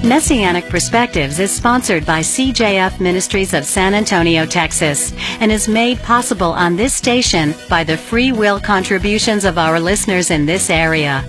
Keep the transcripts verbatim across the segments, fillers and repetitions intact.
Messianic Perspectives is sponsored by C J F Ministries of San Antonio, Texas, and is made possible on this station by the free will contributions of our listeners in this area.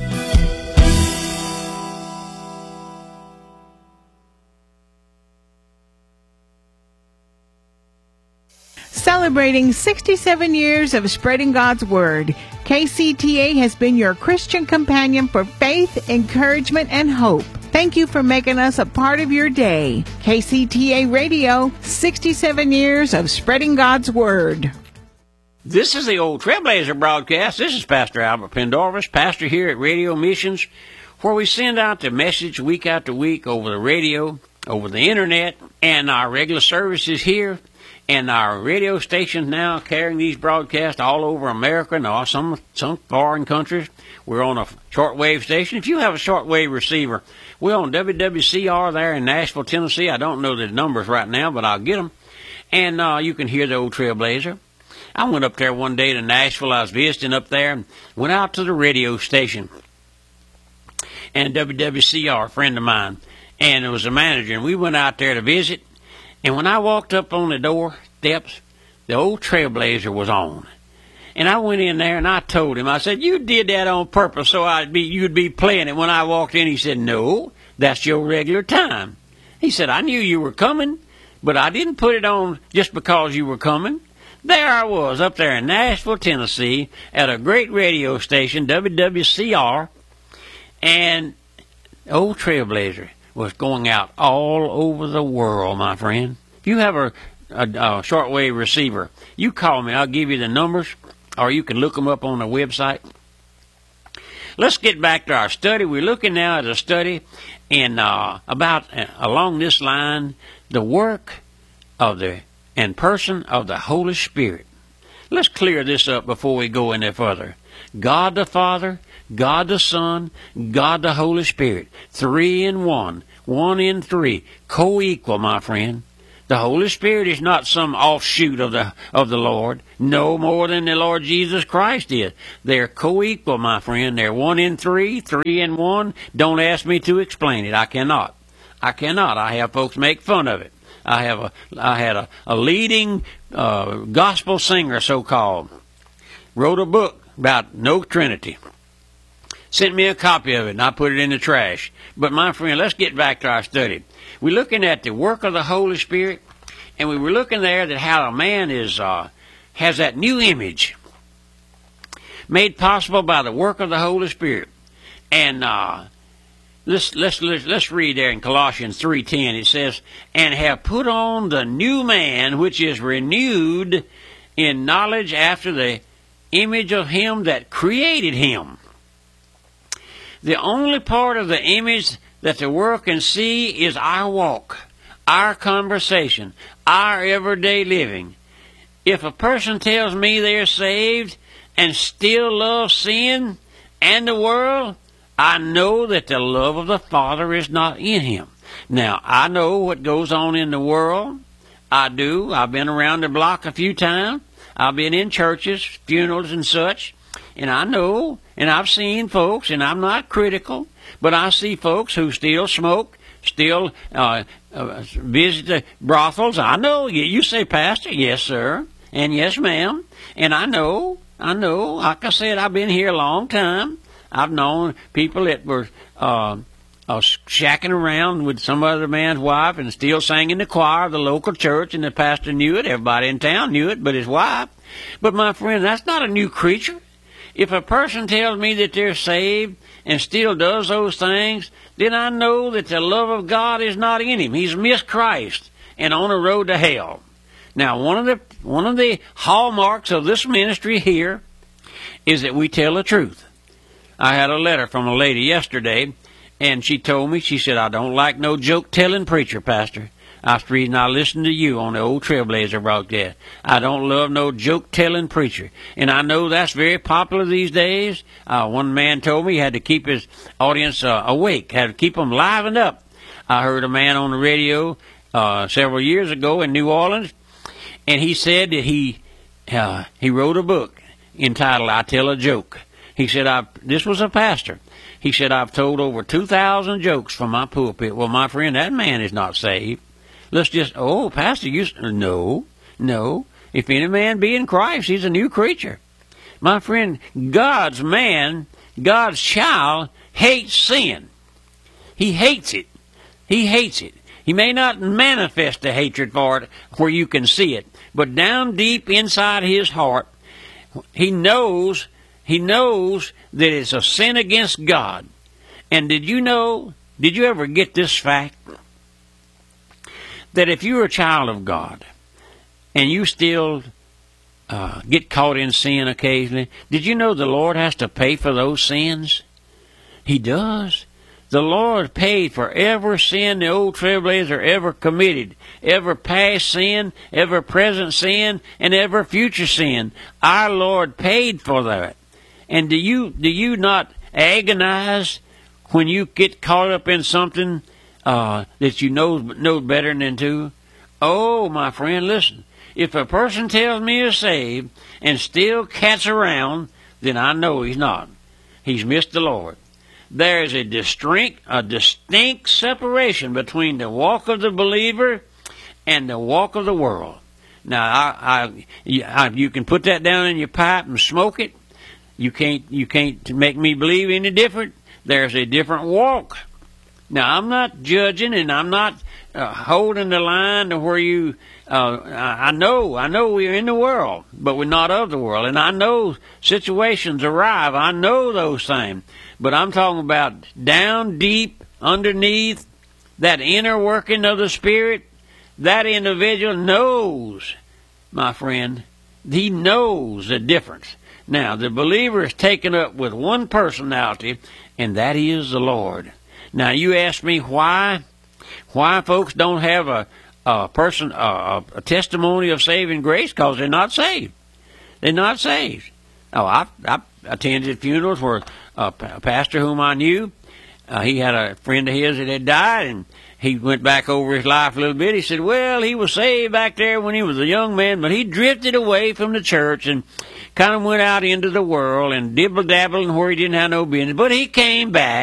Celebrating sixty-seven years of spreading God's Word, K C T A has been your Christian companion for faith, encouragement, and hope. Thank you for making us a part of your day. K C T A Radio, sixty-seven years of spreading God's Word. This is the Old Trailblazer broadcast. This is Pastor Albert Pendarvis, pastor here at Radio Missions, where we send out the message week after week over the radio, over the internet, and our regular services here, and our radio stations now carrying these broadcasts all over America and all, some some foreign countries. We're on a shortwave station. If you have a shortwave receiver, we're on W W C R there in Nashville, Tennessee. I don't know the numbers right now, but I'll get them. And uh, you can hear the Old Trailblazer. I went up there one day to Nashville. I was visiting up there and went out to the radio station. And W W C R, a friend of mine, and it was a manager. And we went out there to visit. And when I walked up on the door steps, the Old Trailblazer was on. And I went in there and I told him, I said, you did that on purpose so I'd be, you'd be playing it when I walked in. He said, no, that's your regular time. He said, I knew you were coming, but I didn't put it on just because you were coming. There I was up there in Nashville, Tennessee, at a great radio station, W W C R, and Old Trailblazer was going out all over the world, my friend. If you have a, a, a shortwave receiver, you call me. I'll give you the numbers, or you can look them up on the website. Let's get back to our study. We're looking now at a study in uh, about uh, along this line, the work of the and person of the Holy Spirit. Let's clear this up before we go any further. God the Father, God the Son, God the Holy Spirit. Three in one. One in three. Co-equal, my friend. The Holy Spirit is not some offshoot of the of the Lord. No more than the Lord Jesus Christ is. They're co-equal, my friend. They're one in three, three in one. Don't ask me to explain it. I cannot. I cannot. I have folks make fun of it. I have a I had a, a leading uh, gospel singer, so-called, wrote a book about no Trinity. Sent me a copy of it, and I put it in the trash. But, my friend, let's get back to our study. We're looking at the work of the Holy Spirit, and we were looking there at how a man is uh, has that new image made possible by the work of the Holy Spirit. And uh, let's, let's, let's, let's read there in Colossians three ten. It says, and have put on the new man, which is renewed in knowledge after the image of him that created him. The only part of the image that the world can see is our walk, our conversation, our everyday living. If a person tells me they're saved and still loves sin and the world, I know that the love of the Father is not in him. Now, I know what goes on in the world. I do. I've been around the block a few times. I've been in churches, funerals and such. And I know, and I've seen folks, and I'm not critical, but I see folks who still smoke, still uh, uh, visit the brothels. I know. You, you say, Pastor, yes, sir, and yes, ma'am. And I know, I know, like I said, I've been here a long time. I've known people that were uh, uh, shacking around with some other man's wife and still sang in the choir of the local church, and the pastor knew it. Everybody in town knew it but his wife. But, my friend, that's not a new creature. If a person tells me that they're saved and still does those things, then I know that the love of God is not in him. He's missed Christ and on the road to hell. Now, one of the one of the hallmarks of this ministry here is that we tell the truth. I had a letter from a lady yesterday, and she told me, she said, I don't like no joke-telling preacher, Pastor. That's the reason I listen to you on the Old Trailblazer broadcast. I don't love no joke-telling preacher. And I know that's very popular these days. Uh, one man told me he had to keep his audience uh, awake, had to keep them livened up. I heard a man on the radio uh, several years ago in New Orleans, and he said that he uh, he wrote a book entitled I Tell a Joke. He said, I, this was a pastor. He said, I've told over two thousand jokes from my pulpit. Well, my friend, that man is not saved. Let's just, oh, Pastor, you, no, no. If any man be in Christ, he's a new creature. My friend, God's man, God's child, hates sin. He hates it. He hates it. He may not manifest a hatred for it where you can see it, but down deep inside his heart, he knows, he knows that it's a sin against God. And did you know, did you ever get this fact? That if you're a child of God and you still uh, get caught in sin occasionally, did you know the Lord has to pay for those sins? He does. The Lord paid for every sin the old trailblazer ever committed, every past sin, every present sin, and every future sin. Our Lord paid for that. And do you do you not agonize when you get caught up in something Uh, that you know know better than to? Oh, my friend, listen. If a person tells me he's saved and still cats around, then I know he's not. He's missed the Lord. There is a distinct, a distinct separation between the walk of the believer and the walk of the world. Now, I, I, I, you can put that down in your pipe and smoke it. You can't, you can't make me believe any different. There's a different walk. Now, I'm not judging, and I'm not uh, holding the line to where you, uh, I, I know, I know we're in the world, but we're not of the world. And I know situations arrive. I know those things. But I'm talking about down deep underneath that inner working of the Spirit. That individual knows, my friend, he knows the difference. Now, the believer is taken up with one personality, and that is the Lord. Now, you ask me why, why folks don't have a, a person, a, a testimony of saving grace, because they're not saved. They're not saved. Oh, I, I attended funerals where a pastor whom I knew, uh, he had a friend of his that had died, and he went back over his life a little bit. He said, well, he was saved back there when he was a young man, but he drifted away from the church and kind of went out into the world and dibble-dabbled where he didn't have no business. But he came back.